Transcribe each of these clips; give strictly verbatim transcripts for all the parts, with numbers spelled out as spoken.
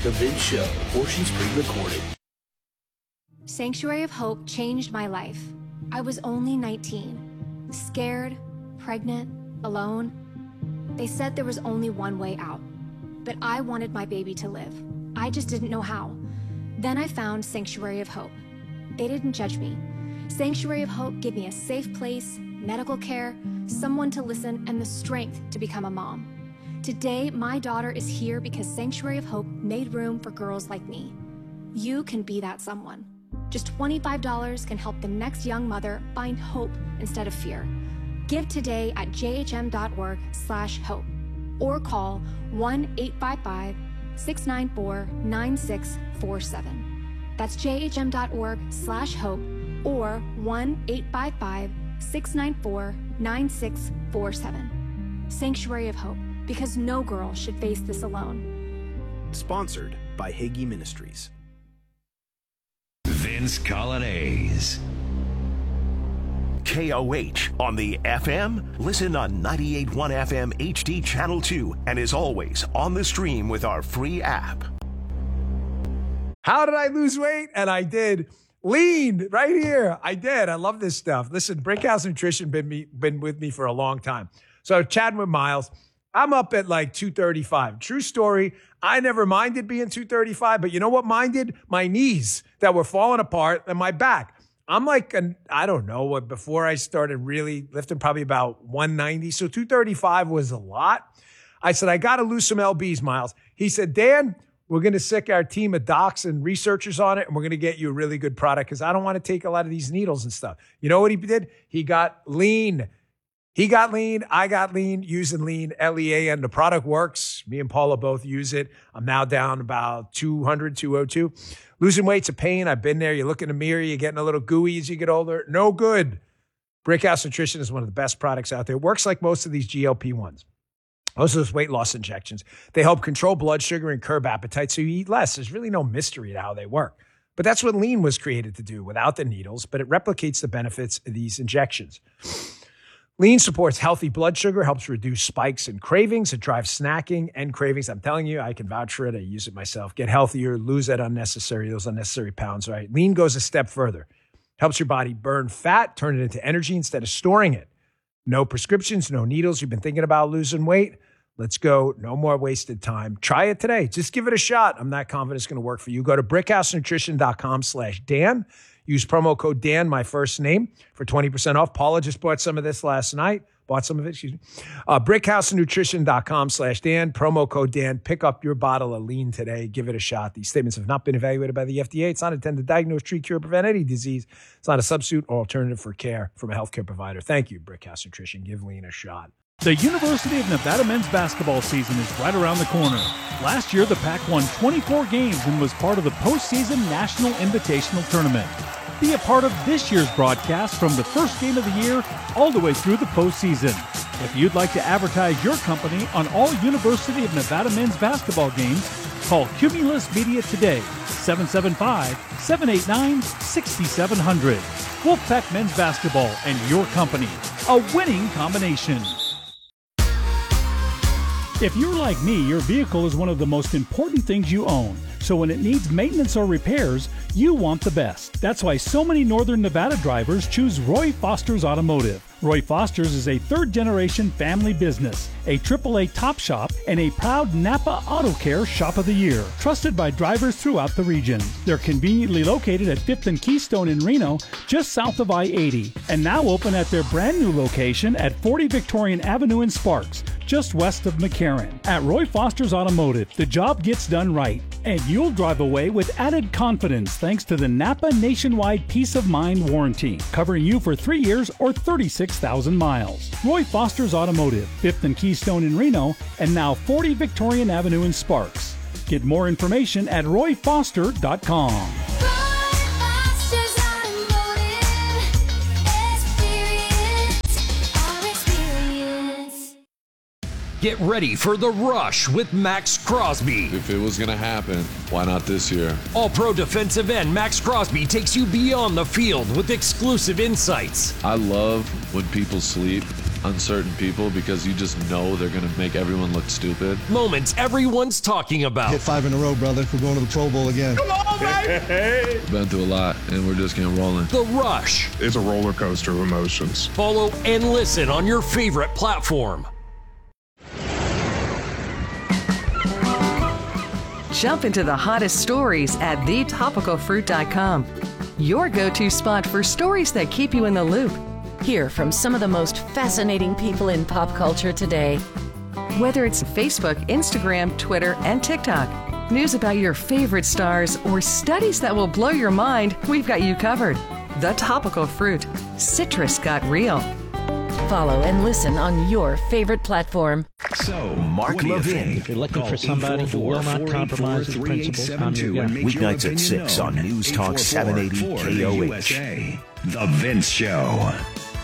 The Vince Show, portions pre-recorded. Sanctuary of Hope changed my life. I was only nineteen, scared, pregnant, alone. They said there was only one way out, but I wanted my baby to live. I just didn't know how. Then I found Sanctuary of Hope. They didn't judge me. Sanctuary of Hope gave me a safe place, medical care, someone to listen, and the strength to become a mom. Today, my daughter is here because Sanctuary of Hope made room for girls like me. You can be that someone. Just twenty-five dollars can help the next young mother find hope instead of fear. Give today at jhm.org slash hope or call one eight five five, six nine four, nine six four seven. That's jhm.org slash hope or one eight five five, six nine four, nine six four seven. Sanctuary of Hope, because no girl should face this alone. Sponsored by Hagee Ministries. Vince Colonnese. K O H on the F M. Listen on ninety-eight point one F M H D Channel two, and as always, on the stream with our free app. How did I lose weight? And I did. Lean right here. I did. I love this stuff. Listen, Brickhouse Nutrition been me been with me for a long time. So chatting with Miles, I'm up at like two thirty-five. True story. I never minded being two thirty-five, but you know what minded? My knees that were falling apart and my back. I'm like, an, I don't know, what before I started really lifting, probably about one ninety. So two thirty-five was a lot. I said, I got to lose some L Bs, Miles. He said, Dan, we're going to sick our team of docs and researchers on it, and we're going to get you a really good product because I don't want to take a lot of these needles and stuff. You know what he did? He got lean. He got lean. I got lean using lean, L E A, and the product works. Me and Paula both use it. I'm now down about two hundred, two oh two. Losing weight's a pain. I've been there. You look in the mirror, you're getting a little gooey as you get older. No good. Brickhouse Nutrition is one of the best products out there. It works like most of these G L P ones. Most of those weight loss injections. They help control blood sugar and curb appetite so you eat less. There's really no mystery to how they work. But that's what lean was created to do without the needles, but it replicates the benefits of these injections. Lean supports healthy blood sugar, helps reduce spikes and cravings. It drives snacking and cravings. I'm telling you, I can vouch for it. I use it myself. Get healthier, lose that unnecessary, those unnecessary pounds, right? Lean goes a step further. Helps your body burn fat, turn it into energy instead of storing it. No prescriptions, no needles. You've been thinking about losing weight? Let's go. No more wasted time. Try it today. Just give it a shot. I'm not confident it's going to work for you. Go to brickhousenutrition.com slash Dan. Use promo code Dan, my first name, for twenty percent off. Paula just bought some of this last night. Bought some of it, excuse me. Uh, brickhousenutrition.com slash Dan. Promo code Dan. Pick up your bottle of lean today. Give it a shot. These statements have not been evaluated by the F D A. It's not intended to diagnose, treat, cure, or prevent any disease. It's not a substitute or alternative for care from a healthcare provider. Thank you, Brickhouse Nutrition. Give lean a shot. The University of Nevada men's basketball season is right around the corner. Last year, the Pac won twenty-four games and was part of the postseason National Invitational Tournament. Be a part of this year's broadcast from the first game of the year all the way through the postseason. If you'd like to advertise your company on all University of Nevada men's basketball games, call Cumulus Media today, seven seven five, seven eight nine, six seven zero zero. Wolfpack Men's Basketball and your company, a winning combination. If you're like me, your vehicle is one of the most important things you own. So when it needs maintenance or repairs, you want the best. That's why so many Northern Nevada drivers choose Roy Foster's Automotive. Roy Foster's is a third-generation family business, a triple A top shop, and a proud Napa Auto Care Shop of the Year, trusted by drivers throughout the region. They're conveniently located at fifth and Keystone in Reno, just south of I eighty, and now open at their brand new location at forty Victorian Avenue in Sparks, just west of McCarran. At Roy Foster's Automotive, the job gets done right, and you'll drive away with added confidence thanks to the Napa Nationwide Peace of Mind warranty, covering you for three years or thirty-six thousand miles. Roy Foster's Automotive, fifth and Keystone in Reno, and now forty Victorian Avenue in Sparks. Get more information at roy foster dot com. Get ready for The Rush with Max Crosby. If it was going to happen, why not this year? All-Pro defensive end Max Crosby takes you beyond the field with exclusive insights. I love when people sleep uncertain people because you just know they're going to make everyone look stupid. Moments everyone's talking about. Hit five in a row, brother. We're going to the Pro Bowl again. Come on, baby! Been through a lot, and we're just getting rolling. The Rush. It's a roller coaster of emotions. Follow and listen on your favorite platform. Jump into the hottest stories at the topical fruit dot com. Your go-to spot for stories that keep you in the loop. Hear from some of the most fascinating people in pop culture today. Whether it's Facebook, Instagram, Twitter, and TikTok, news about your favorite stars, or studies that will blow your mind, we've got you covered. The Topical Fruit. Citrus got real. Follow and listen on your favorite platform. So, Mark Levin. If you're looking for somebody who will not compromise his principles, I'm your guy. Weeknights at six on News Talk seven eighty K O H. The Vince Show.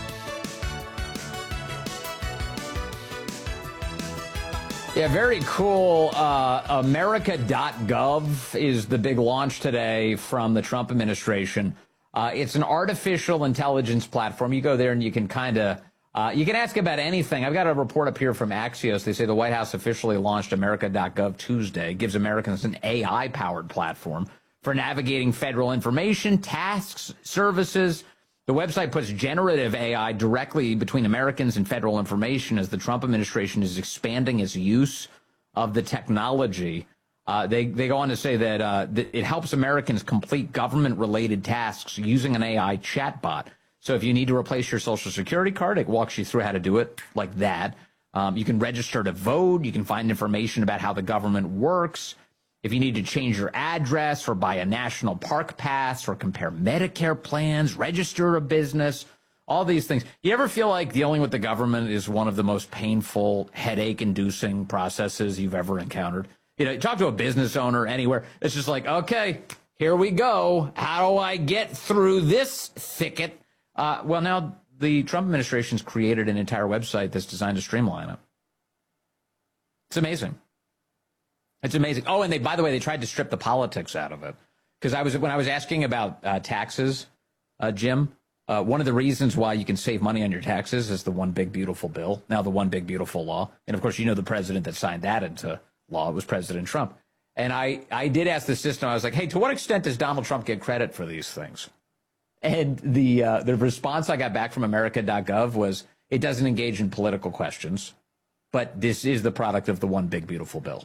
Yeah, very cool. Uh, America dot gov is the big launch today from the Trump administration. Uh, it's an artificial intelligence platform. You go there and you can kind of, uh, you can ask about anything. I've got a report up here from Axios. They say the White House officially launched America dot gov Tuesday. It gives Americans an A I-powered platform for navigating federal information, tasks, services. The website puts generative A I directly between Americans and federal information as the Trump administration is expanding its use of the technology. Uh, they, they go on to say that, uh, that it helps Americans complete government-related tasks using an A I chatbot. So if you need to replace your Social Security card, it walks you through how to do it like that. Um, you can register to vote. You can find information about how the government works. If you need to change your address or buy a national park pass or compare Medicare plans, register a business, all these things. You ever feel like dealing with the government is one of the most painful, headache-inducing processes you've ever encountered? You know, you talk to a business owner anywhere, it's just like, okay, here we go. How do I get through this thicket? Uh, well, now the Trump administration's created an entire website that's designed to streamline it. It's amazing. It's amazing. Oh, and they, by the way, they tried to strip the politics out of it. Because I was, when I was asking about uh, taxes, uh, Jim, uh, one of the reasons why you can save money on your taxes is the One Big Beautiful Bill, now the One Big Beautiful Law. And of course, you know the president that signed that into law was President Trump. And I, I did ask the system, I was like, hey, to what extent does Donald Trump get credit for these things? And the uh, the response I got back from America dot gov was, it doesn't engage in political questions, but this is the product of the One Big Beautiful Bill.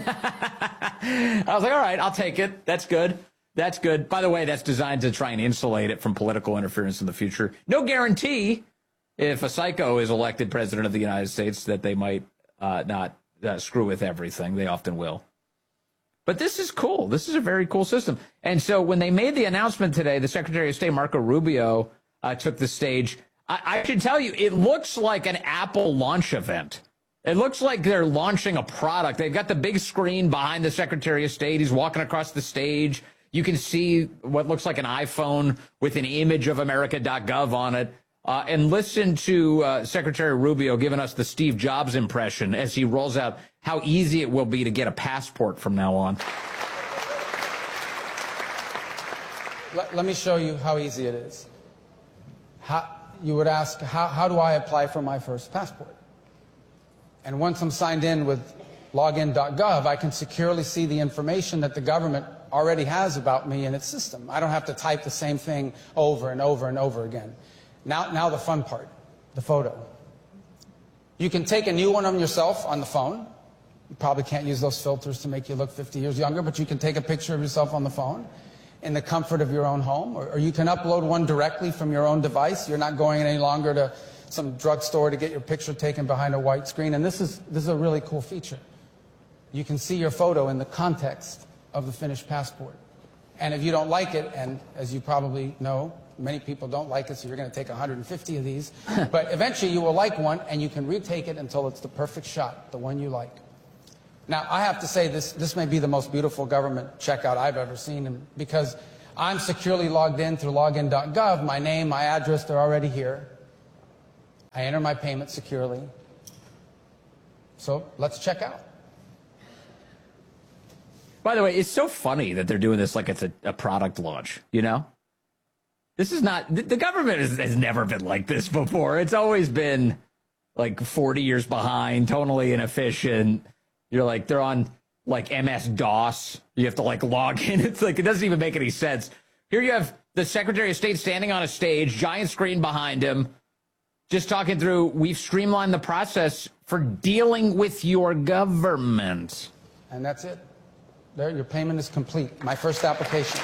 I was like, all right, I'll take it. That's good. That's good. By the way, that's designed to try and insulate it from political interference in the future. No guarantee if a psycho is elected president of the United States that they might uh, not uh, screw with everything. They often will. But this is cool. This is a very cool system. And so when they made the announcement today, the Secretary of State, Marco Rubio, uh, took the stage. I, I should tell you, it looks like an Apple launch event. It looks like they're launching a product. They've got the big screen behind the Secretary of State. He's walking across the stage. You can see what looks like an iPhone with an image of America dot gov on it. Uh, and listen to uh, Secretary Rubio giving us the Steve Jobs impression as he rolls out how easy it will be to get a passport from now on. Let, let me show you how easy it is. How, you would ask, how, how do I apply for my first passport? And once I'm signed in with login dot gov, I can securely see the information that the government already has about me in its system. I don't have to type the same thing over and over and over again. Now, now the fun part, the photo. You can take a new one of yourself on the phone. You probably can't use those filters to make you look fifty years younger, but you can take a picture of yourself on the phone in the comfort of your own home, or, or you can upload one directly from your own device. You're not going any longer to some drugstore to get your picture taken behind a white screen. And this is, this is a really cool feature. You can see your photo in the context of the finished passport. And if you don't like it, and as you probably know, many people don't like it, so you're going to take one hundred fifty of these. But eventually you will like one, and you can retake it until it's the perfect shot, the one you like. Now, I have to say this, this may be the most beautiful government checkout I've ever seen, and because I'm securely logged in through login dot gov, my name, my address, they're already here. I enter my payment securely. So let's check out. By the way, it's so funny that they're doing this like it's a, a product launch, you know? This is not, the, the government has, has never been like this before. It's always been like forty years behind, totally inefficient. You're like, they're on like M S DOS. You have to like log in. It's like, it doesn't even make any sense. Here you have the Secretary of State standing on a stage, giant screen behind him, just talking through, we've streamlined the process for dealing with your government. And that's it. There, your payment is complete. My first application.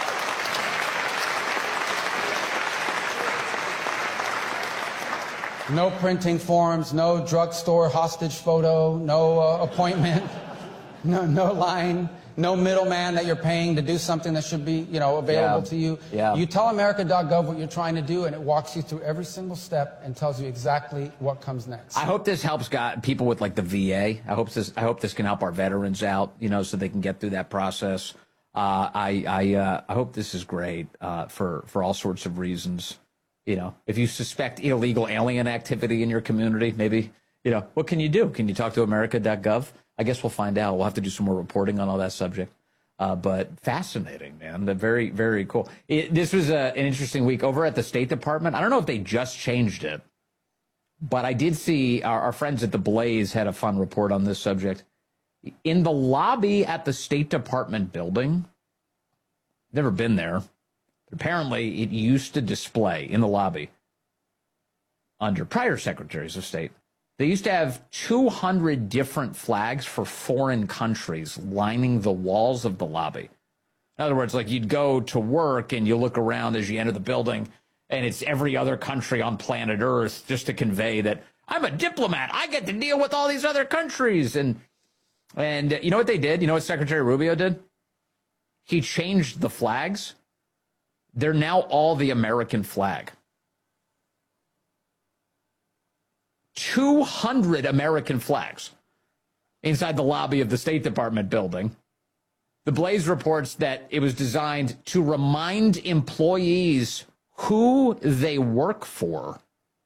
No printing forms, no drugstore hostage photo, no uh, appointment, no, no line, no middleman that you're paying to do something that should be, you know, available Yeah. to you. Yeah. You tell America dot gov what you're trying to do, and it walks you through every single step and tells you exactly what comes next. I hope this helps got people with like the V A. I hope this. I hope this can help our veterans out, you know, so they can get through that process. Uh, I I uh, I hope this is great uh, for for all sorts of reasons. You know, if you suspect illegal alien activity in your community, maybe, you know, what can you do? Can you talk to America dot gov? I guess we'll find out. We'll have to do some more reporting on all that subject. Uh, but fascinating, man. Very, very cool. It, this was a, an interesting week over at the State Department. I don't know if they just changed it, but I did see our, our friends at The Blaze had a fun report on this subject. In the lobby at the State Department building, never been there. Apparently, it used to display in the lobby under prior secretaries of state. They used to have two hundred different flags for foreign countries lining the walls of the lobby. In other words, like you'd go to work and you look around as you enter the building, and it's every other country on planet Earth just to convey that I'm a diplomat. I get to deal with all these other countries. And, and you know what they did? You know what Secretary Rubio did? He changed the flags. They're now all the American flag. two hundred American flags inside the lobby of the State Department building. The Blaze reports that it was designed to remind employees who they work for.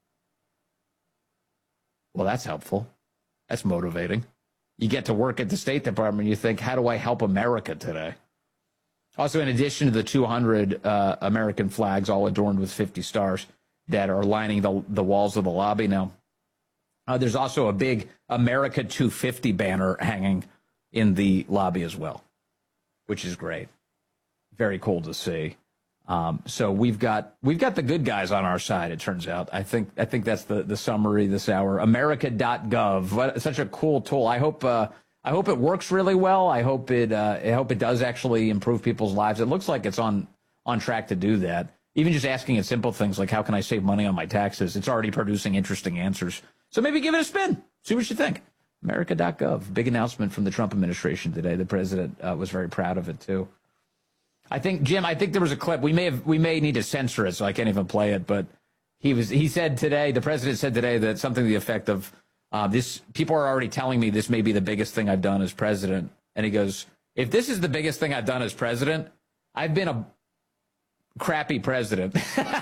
Well, that's helpful. That's motivating. You get to work at the State Department, you think, how do I help America today? Also, in addition to the two hundred uh, American flags, all adorned with fifty stars that are lining the, the walls of the lobby now, uh, there's also a big America two fifty banner hanging in the lobby as well, which is great. Very cool to see. Um, so we've got we've got the good guys on our side, it turns out. I think I think that's the, the summary this hour. America dot gov. What, such a cool tool. I hope uh, I hope it works really well. I hope it uh, I hope it does actually improve people's lives. It looks like it's on on track to do that. Even just asking it simple things like how can I save money on my taxes, it's already producing interesting answers. So maybe give it a spin. See what you think. America dot gov. Big announcement from the Trump administration today. The president uh, was very proud of it too. I think, Jim, I think there was a clip. We may have, we may need to censor it, so I can't even play it. But he was, he said today, the president said today that something to the effect of, uh, this, people are already telling me this may be the biggest thing I've done as president. And he goes, if this is the biggest thing I've done as president, I've been a crappy president.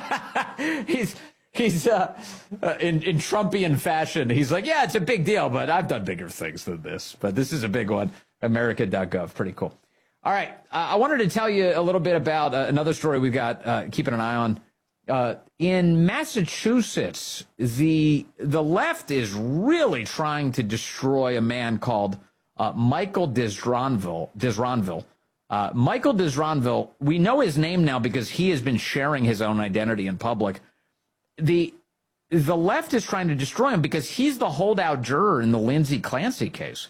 he's, he's, uh, uh, in, in Trumpian fashion. He's like, yeah, it's a big deal, but I've done bigger things than this. But this is a big one. America dot gov. Pretty cool. All right, uh, I wanted to tell you a little bit about uh, another story we've got uh, keeping an eye on. Uh, in Massachusetts, the the left is really trying to destroy a man called uh, Michael Disronville. Disronville. Uh, Michael Disronville, we know his name now because he has been sharing his own identity in public. The, the left is trying to destroy him because he's the holdout juror in the Lindsay Clancy case.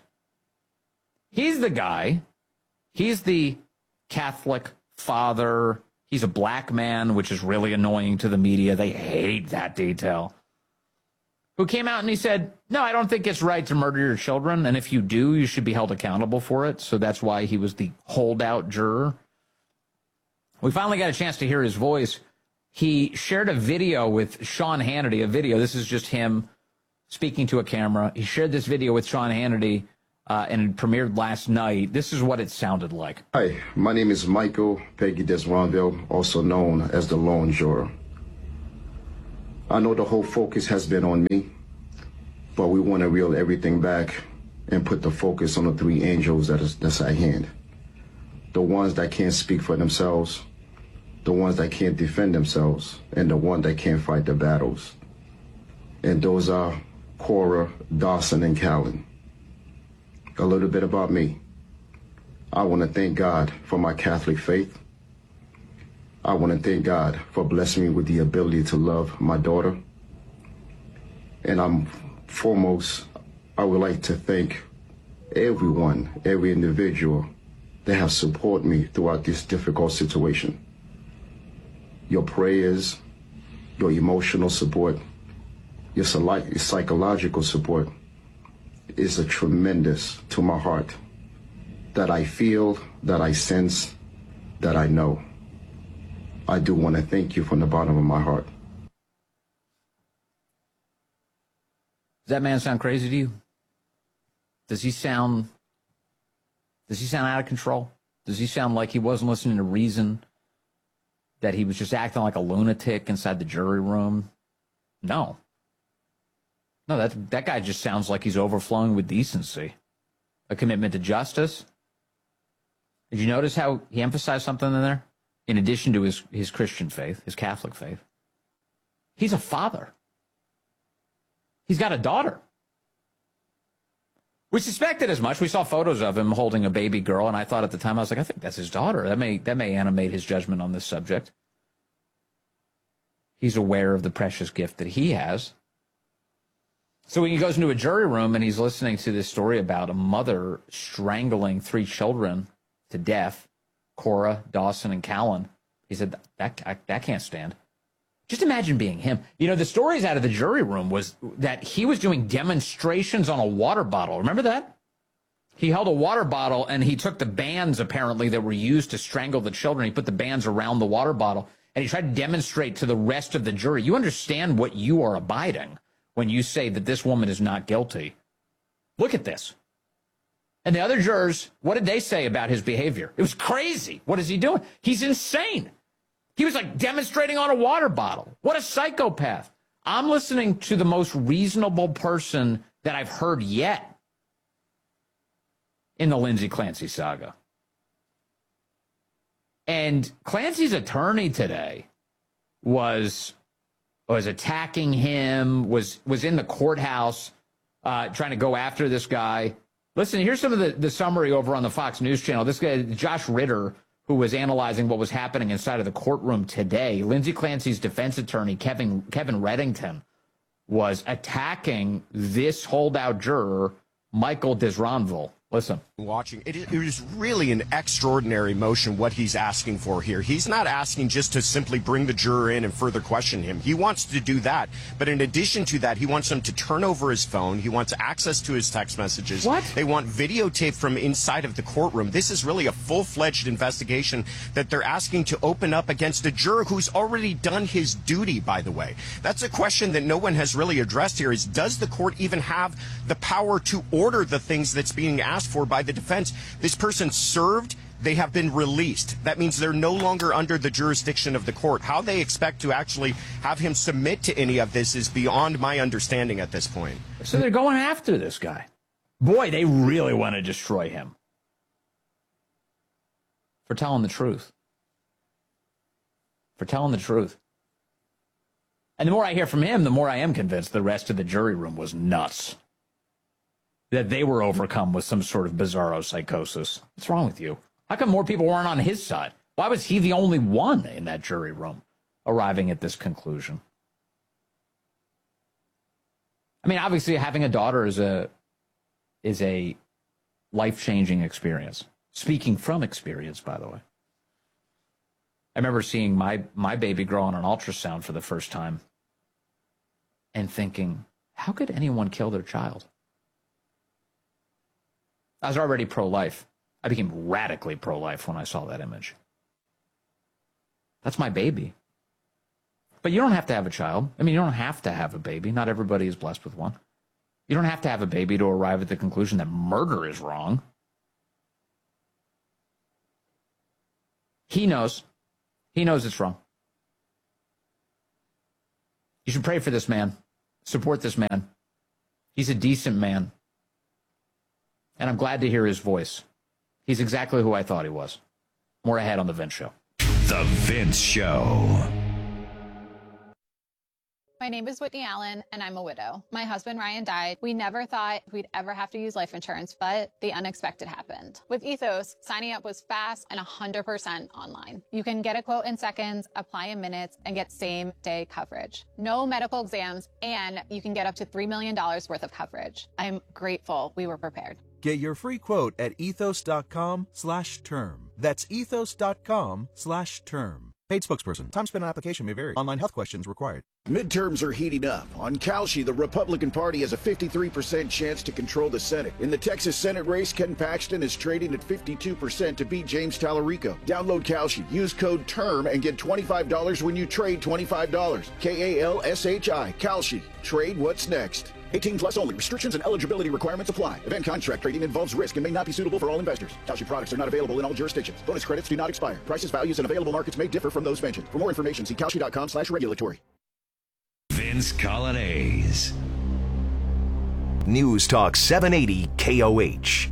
He's the guy... He's the Catholic father. He's a black man, which is really annoying to the media. They hate that detail. Who came out and he said, no, I don't think it's right to murder your children. And if you do, you should be held accountable for it. So that's why he was the holdout juror. We finally got a chance to hear his voice. He shared a video with Sean Hannity, a video. This is just him speaking to a camera. He shared this video with Sean Hannity. Uh, and it premiered last night. This is what it sounded like. Hi, my name is Michael Peggy Disronville, also known as the Lone Juror. I know the whole focus has been on me, but we want to reel everything back and put the focus on the three angels that is, that's at hand. The ones that can't speak for themselves, the ones that can't defend themselves, and the one that can't fight the battles. And those are Cora, Dawson, and Callan. A little bit about me. I want to thank God for my Catholic faith. I want to thank God for blessing me with the ability to love my daughter. And I'm foremost, I would like to thank everyone, every individual that has supported me throughout this difficult situation. Your prayers, your emotional support, your psychological support is a tremendous to my heart that I feel, that I sense, that I know. I do want to thank you from the bottom of my heart. Does that man sound crazy to you? Does he sound, does he sound out of control? Does he sound like he wasn't listening to reason? That he was just acting like a lunatic inside the jury room? No. No, that, that guy just sounds like he's overflowing with decency. A commitment to justice. Did you notice how he emphasized something in there? In addition to his, his Christian faith, his Catholic faith. He's a father. He's got a daughter. We suspected as much. We saw photos of him holding a baby girl, and I thought at the time, I was like, I think that's his daughter. That may, that may animate his judgment on this subject. He's aware of the precious gift that he has. So when he goes into a jury room and he's listening to this story about a mother strangling three children to death, Cora, Dawson, and Callan, he said, that, that, that can't stand. Just imagine being him. You know, the stories out of the jury room was that he was doing demonstrations on a water bottle. Remember that? He held a water bottle and he took the bands, apparently, that were used to strangle the children. He put the bands around the water bottle and he tried to demonstrate to the rest of the jury. You understand what you are abiding when you say that this woman is not guilty. Look at this. And the other jurors, what did they say about his behavior? It was crazy. What is he doing? He's insane. He was like demonstrating on a water bottle. What a psychopath. I'm listening to the most reasonable person that I've heard yet in the Lindsay Clancy saga. And Clancy's attorney today was, was attacking him, was, was in the courthouse uh, trying to go after this guy. Listen, here's some of the, the summary over on the Fox News channel. This guy, Josh Ritter, who was analyzing what was happening inside of the courtroom today. Lindsay Clancy's defense attorney, Kevin Kevin Reddington, was attacking this holdout juror, Michael Disranville. Listen. Watching, it, it is really an extraordinary motion what he's asking for here. He's not asking just to simply bring the juror in and further question him. He wants to do that. But in addition to that, he wants him to turn over his phone. He wants access to his text messages. What? They want videotape from inside of the courtroom. This is really a full-fledged investigation that they're asking to open up against a juror who's already done his duty, by the way. That's a question that no one has really addressed here is, does the court even have the power to order the things that's being asked for by the defense? This person served, they have been released. That means they're no longer under the jurisdiction of the court. How they expect to actually have him submit to any of this is beyond my understanding at this point. So they're going after this guy. Boy, they really want to destroy him for telling the truth. For telling the truth. And the more I hear from him, the more I am convinced the rest of the jury room was nuts. That they were overcome with some sort of bizarro psychosis. What's wrong with you? How come more people weren't on his side? Why was he the only one in that jury room arriving at this conclusion? I mean, obviously, having a daughter is a is a life-changing experience. Speaking from experience, by the way. I remember seeing my, my baby girl on an ultrasound for the first time and thinking, how could anyone kill their child? I was already pro-life. I became radically pro-life when I saw that image. That's my baby. But you don't have to have a child. I mean, you don't have to have a baby. Not everybody is blessed with one. You don't have to have a baby to arrive at the conclusion that murder is wrong. He knows. He knows it's wrong. You should pray for this man. Support this man. He's a decent man. And I'm glad to hear his voice. He's exactly who I thought he was. More ahead on The Vince Show. The Vince Show. My name is Whitney Allen, and I'm a widow. My husband, Ryan, died. We never thought we'd ever have to use life insurance, but the unexpected happened. With Ethos, signing up was fast and one hundred percent online. You can get a quote in seconds, apply in minutes, and get same-day coverage. No medical exams, and you can get up to three million dollars worth of coverage. I'm grateful we were prepared. Get your free quote at ethos.com slash term. That's ethos.com slash term. Paid spokesperson. Time spent on application may vary. Online health questions required. Midterms are heating up. On Kalshi, the Republican Party has a fifty-three percent chance to control the Senate. In the Texas Senate race, Ken Paxton is trading at fifty-two percent to beat James Tallarico. Download Kalshi, use code TERM, and get twenty-five dollars when you trade twenty-five dollars. K A L S H I. Kalshi. Trade what's next. eighteen plus only. Restrictions and eligibility requirements apply. Event contract trading involves risk and may not be suitable for all investors. Kalshi products are not available in all jurisdictions. Bonus credits do not expire. Prices, values, and available markets may differ from those mentioned. For more information, see kalshi.com slash regulatory. Vince Colonnese. News Talk seven eighty K O H.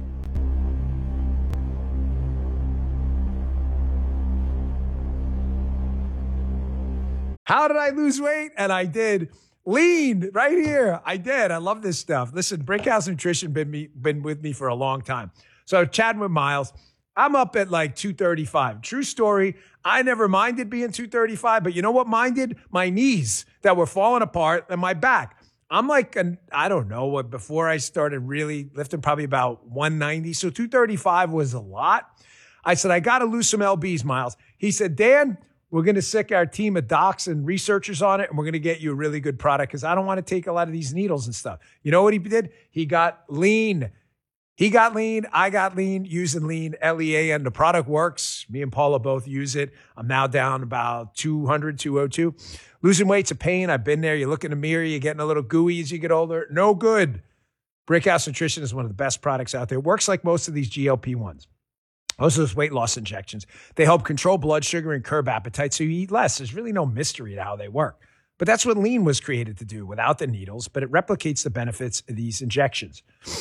How did I lose weight? And I did. Lean right here. I did. I love this stuff. Listen, Brickhouse Nutrition been me been with me for a long time. So chatting with Miles, I'm up at like two thirty-five. True story. I never minded being two thirty-five, but you know what minded? My knees that were falling apart and my back. I'm like, an, I don't know what, before I started really lifting, probably about one ninety. So two thirty-five was a lot. I said, I got to lose some L Bs, Miles. He said, Dan, we're going to sick our team of docs and researchers on it, and we're going to get you a really good product because I don't want to take a lot of these needles and stuff. You know what he did? He got lean. He got lean. I got lean using lean, L E A N. The product works. Me and Paula both use it. I'm now down about two hundred, two oh two. Losing weight's a pain. I've been there. You look in the mirror, you're getting a little gooey as you get older. No good. Brickhouse Nutrition is one of the best products out there. It works like most of these G L P ones. Most of those weight loss injections. They help control blood sugar and curb appetite so you eat less. There's really no mystery to how they work. But that's what lean was created to do without the needles, but it replicates the benefits of these injections.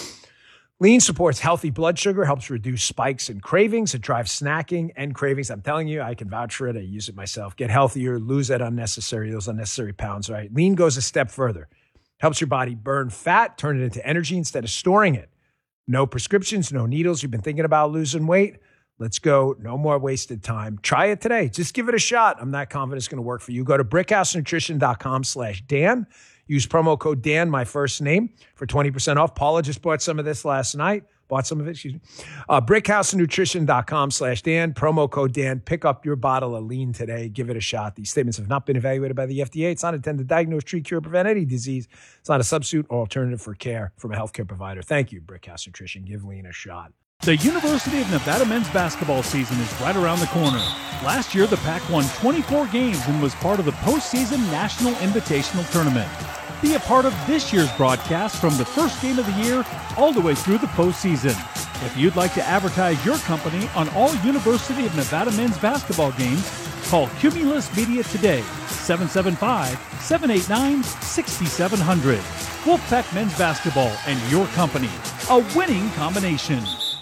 Lean supports healthy blood sugar, helps reduce spikes and cravings. It drives snacking and cravings. I'm telling you, I can vouch for it. I use it myself. Get healthier, lose that unnecessary, those unnecessary pounds, right? Lean goes a step further. Helps your body burn fat, turn it into energy instead of storing it. No prescriptions, no needles. You've been thinking about losing weight? Let's go. No more wasted time. Try it today. Just give it a shot. I'm not confident it's going to work for you. Go to brickhousenutrition.com slash Dan. Use promo code Dan, my first name, for twenty percent off. Paula just bought some of this last night. Bought some of it, excuse me. Uh, brickhousenutrition.com slash Dan. Promo code Dan. Pick up your bottle of lean today. Give it a shot. These statements have not been evaluated by the F D A. It's not intended to diagnose, treat, cure, prevent any disease. It's not a substitute or alternative for care from a healthcare provider. Thank you, Brickhouse Nutrition. Give lean a shot. The University of Nevada men's basketball season is right around the corner. Last year, the Pac won twenty-four games and was part of the postseason National Invitational Tournament. Be a part of this year's broadcast from the first game of the year all the way through the postseason. If you'd like to advertise your company on all University of Nevada men's basketball games, call Cumulus Media today, seven seven five, seven eight nine, six seven zero zero. Wolfpack Men's Basketball and your company, a winning combination.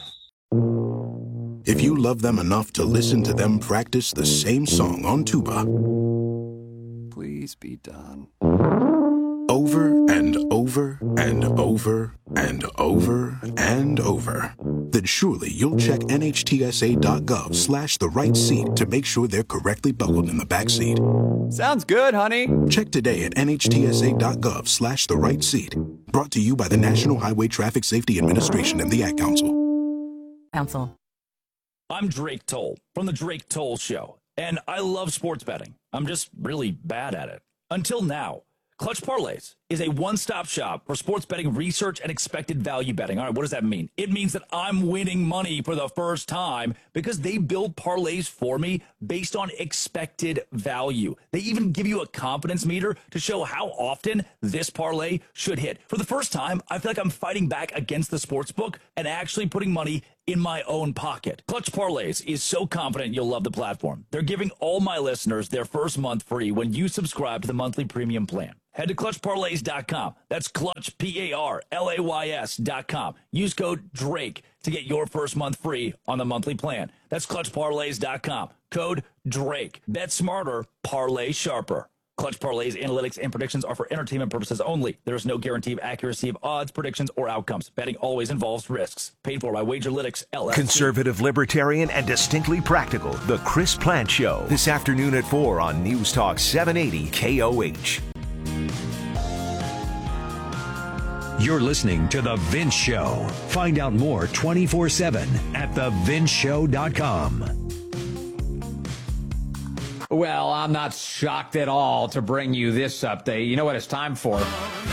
If you love them enough to listen to them practice the same song on tuba, please be done. Over and over and over and over and over, then surely you'll check nhtsa.gov slash the right seat to make sure they're correctly buckled in the back seat. Sounds good, honey. Check today at nhtsa.gov slash the right seat. Brought to you by the National Highway Traffic Safety Administration and the Ad Council. Council. I'm Drake Toll from The Drake Toll Show, and I love sports betting. I'm just really bad at it. Until now. Clutch Parlays is a one-stop shop for sports betting research and expected value betting. All right, what does that mean? It means that I'm winning money for the first time because they build parlays for me based on expected value. They even give you a confidence meter to show how often this parlay should hit. For the first time, I feel like I'm fighting back against the sportsbook and actually putting money in my own pocket. Clutch Parlays is so confident you'll love the platform. They're giving all my listeners their first month free when you subscribe to the monthly premium plan. Head to clutch parlays dot com. That's Clutch, P A R L A Y S dot com. Use code DRAKE to get your first month free on the monthly plan. That's clutch parlays dot com. Code DRAKE. Bet smarter, parlay sharper. Clutch Parlay's analytics and predictions are for entertainment purposes only. There is no guarantee of accuracy of odds, predictions, or outcomes. Betting always involves risks. Paid for by Wagerlytics, L L C. Conservative, libertarian, and distinctly practical. The Chris Plant Show. This afternoon at four on News Talk seven eighty K O H. You're listening to The Vince Show. Find out more twenty-four seven at the vince show dot com. Well, I'm not shocked at all to bring you this update. You know what it's time for?